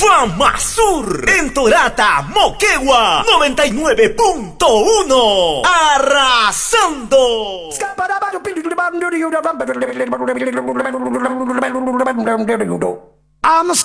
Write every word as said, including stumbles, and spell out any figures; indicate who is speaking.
Speaker 1: Fama Sur en Torata, Moquegua, noventa y nueve punto uno. Arrasando. I'm